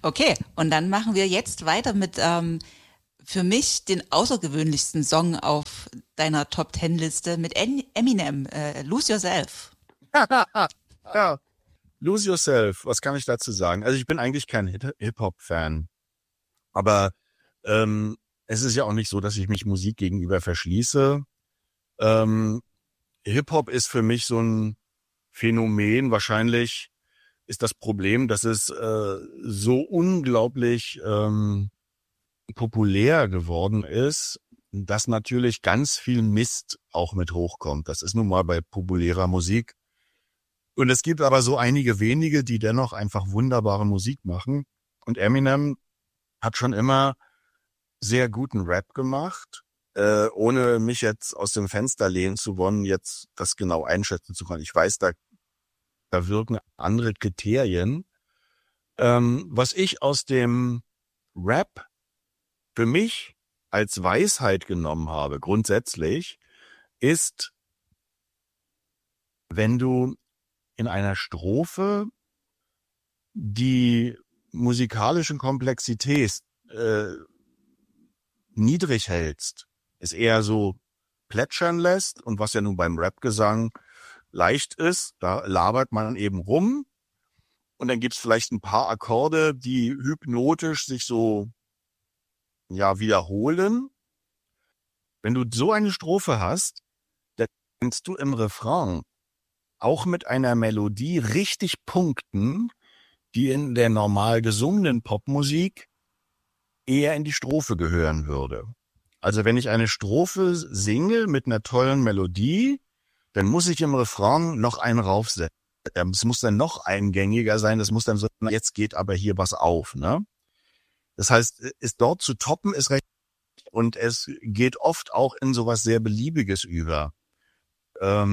Okay, und dann machen wir jetzt weiter mit für mich den außergewöhnlichsten Song auf deiner Top-10-Liste mit Eminem, Lose Yourself. Ja, Lose Yourself, was kann ich dazu sagen? Also ich bin eigentlich kein Hip-Hop-Fan, aber es ist ja auch nicht so, dass ich mich Musik gegenüber verschließe. Hip-Hop ist für mich so ein Phänomen. Wahrscheinlich ist das Problem, dass es so unglaublich populär geworden ist, dass natürlich ganz viel Mist auch mit hochkommt. Das ist nun mal bei populärer Musik. Und es gibt aber so einige wenige, die dennoch einfach wunderbare Musik machen. Und Eminem hat schon immer sehr guten Rap gemacht, ohne mich jetzt aus dem Fenster lehnen zu wollen, jetzt das genau einschätzen zu können. Ich weiß, da wirken andere Kriterien. Was ich aus dem Rap für mich als Weisheit genommen habe, grundsätzlich, ist, wenn du in einer Strophe die musikalische Komplexität niedrig hältst, es eher so plätschern lässt und was ja nun beim Rapgesang leicht ist, da labert man eben rum und dann gibt's vielleicht ein paar Akkorde, die hypnotisch sich so wiederholen. Wenn du so eine Strophe hast, dann kannst du im Refrain auch mit einer Melodie richtig punkten, die in der normal gesungenen Popmusik eher in die Strophe gehören würde. Also wenn ich eine Strophe singe mit einer tollen Melodie, dann muss ich im Refrain noch einen raufsetzen. Es muss dann noch eingängiger sein, das muss dann so, jetzt geht aber hier was auf, ne? Das heißt, ist dort zu toppen ist recht, und es geht oft auch in sowas sehr Beliebiges über. Da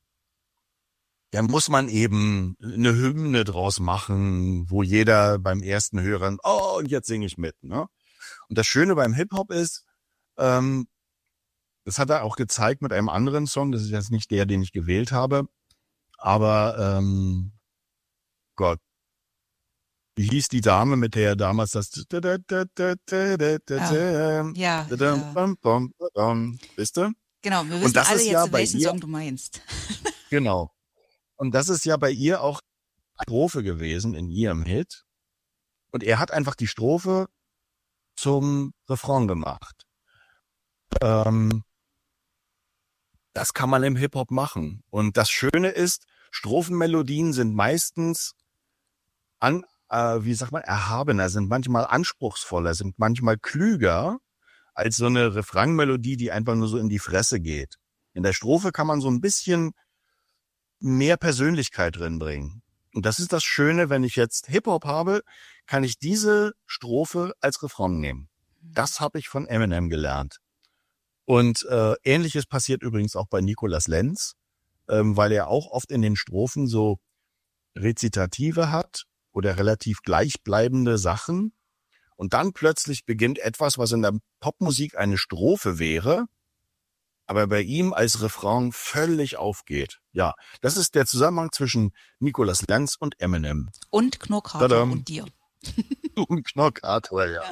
muss man eben eine Hymne draus machen, wo jeder beim ersten Hören, oh, und jetzt singe ich mit, ne? Und das Schöne beim Hip-Hop ist, das hat er auch gezeigt mit einem anderen Song, das ist jetzt nicht der, den ich gewählt habe, aber Gott, wie hieß die Dame, mit der damals das wisst du? Genau, wir Und wissen das alle ist ja jetzt, bei welchen ihr, Song du meinst. genau. Und das ist ja bei ihr auch eine Strophe gewesen in ihrem Hit. Und er hat einfach die Strophe zum Refrain gemacht. Das kann man im Hip-Hop machen. Und das Schöne ist, Strophenmelodien sind meistens erhabener, sind manchmal anspruchsvoller, sind manchmal klüger als so eine Refrainmelodie, die einfach nur so in die Fresse geht. In der Strophe kann man so ein bisschen mehr Persönlichkeit drin bringen. Und das ist das Schöne, wenn ich jetzt Hip-Hop habe, kann ich diese Strophe als Refrain nehmen. Das habe ich von Eminem gelernt. Und Ähnliches passiert übrigens auch bei Nicolas Lenz, weil er auch oft in den Strophen so Rezitative hat oder relativ gleichbleibende Sachen. Und dann plötzlich beginnt etwas, was in der Popmusik eine Strophe wäre, aber bei ihm als Refrain völlig aufgeht. Ja, das ist der Zusammenhang zwischen Nicolas Lenz und Eminem. Und Knockarter und dir. Und Knockarter, ja.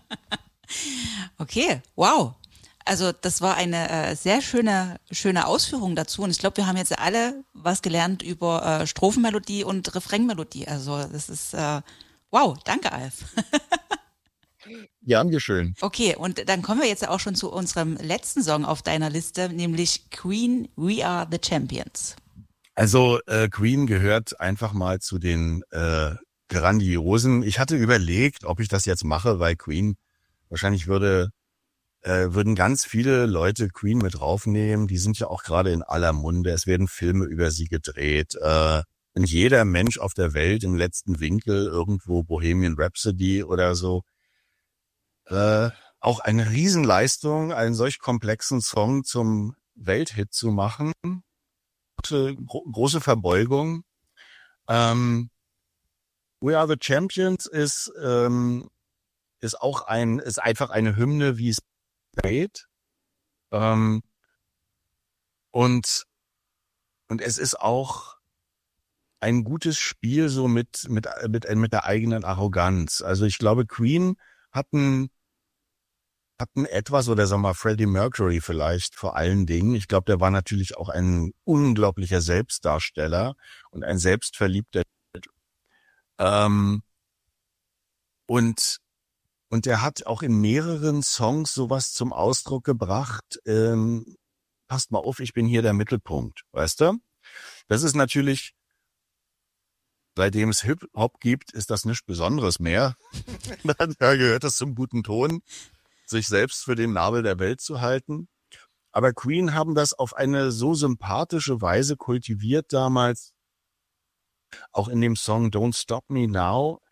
Okay, wow. Also das war eine sehr schöne Ausführung dazu und ich glaube, wir haben jetzt alle was gelernt über Strophenmelodie und Refrainmelodie. Also das ist wow, danke Alf. Ja, schön. Okay, und dann kommen wir jetzt auch schon zu unserem letzten Song auf deiner Liste, nämlich Queen, We Are the Champions. Also Queen gehört einfach mal zu den grandiosen. Ich hatte überlegt, ob ich das jetzt mache, weil Queen wahrscheinlich würden ganz viele Leute Queen mit draufnehmen. Die sind ja auch gerade in aller Munde. Es werden Filme über sie gedreht. Und jeder Mensch auf der Welt im letzten Winkel, irgendwo Bohemian Rhapsody oder so. Auch eine Riesenleistung, einen solch komplexen Song zum Welthit zu machen. Große Verbeugung. We Are the Champions ist einfach eine Hymne, wie es geht. Und es ist auch ein gutes Spiel so mit der eigenen Arroganz. Also ich glaube, Queen hatten etwas, oder sagen wir mal Freddie Mercury vielleicht vor allen Dingen. Ich glaube, der war natürlich auch ein unglaublicher Selbstdarsteller und ein selbstverliebter. Ähm, und der hat auch in mehreren Songs sowas zum Ausdruck gebracht. Passt mal auf, ich bin hier der Mittelpunkt, weißt du? Das ist natürlich, seitdem es Hip-Hop gibt, ist das nichts Besonderes mehr. Da gehört das zum guten Ton, sich selbst für den Nabel der Welt zu halten. Aber Queen haben das auf eine so sympathische Weise kultiviert damals, auch in dem Song Don't Stop Me Now.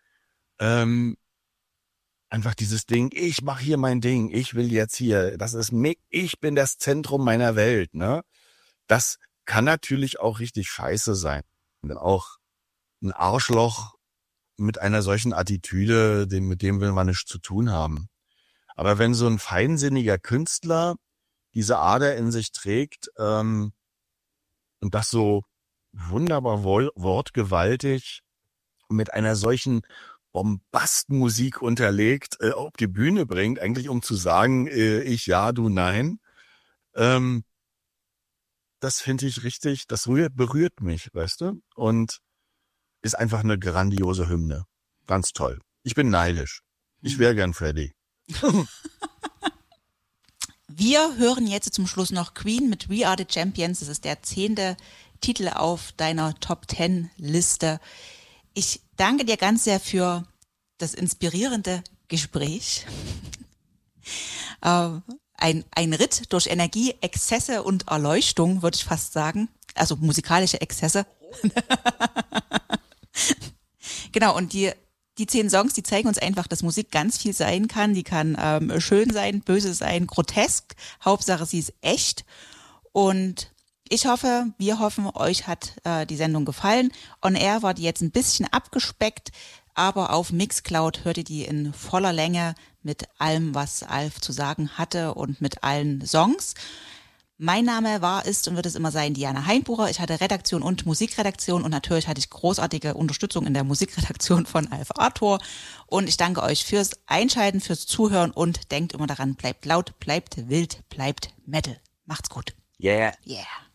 Einfach dieses Ding, ich mache hier mein Ding, ich will jetzt hier, das ist ich bin das Zentrum meiner Welt, ne? Das kann natürlich auch richtig scheiße sein. Und auch ein Arschloch mit einer solchen Attitüde, mit dem will man nichts zu tun haben. Aber wenn so ein feinsinniger Künstler diese Ader in sich trägt und das so wunderbar wortgewaltig mit einer solchen Bombastmusik unterlegt auf die Bühne bringt, eigentlich um zu sagen, ich ja, du nein, das finde ich richtig, das berührt mich, weißt du? Und ist einfach eine grandiose Hymne. Ganz toll. Ich bin neidisch. Ich wäre gern Freddie. Wir hören jetzt zum Schluss noch Queen mit We Are the Champions. Das ist der 10. Titel auf deiner Top 10 Liste. Ich danke dir ganz sehr für das inspirierende Gespräch. Ein Ritt durch Energie, Exzesse und Erleuchtung, würde ich fast sagen. Also musikalische Exzesse. Genau, und die 10 Songs, die zeigen uns einfach, dass Musik ganz viel sein kann. Die kann schön sein, böse sein, grotesk. Hauptsache, sie ist echt. Und wir hoffen, euch hat die Sendung gefallen. On Air war die jetzt ein bisschen abgespeckt, aber auf Mixcloud hört ihr die in voller Länge mit allem, was Alf zu sagen hatte und mit allen Songs. Mein Name ist und wird es immer sein Diana Heinbucher. Ich hatte Redaktion und Musikredaktion und natürlich hatte ich großartige Unterstützung in der Musikredaktion von Alf Arthur. Und ich danke euch fürs Einschalten, fürs Zuhören und denkt immer daran, bleibt laut, bleibt wild, bleibt Metal. Macht's gut. Yeah. Yeah.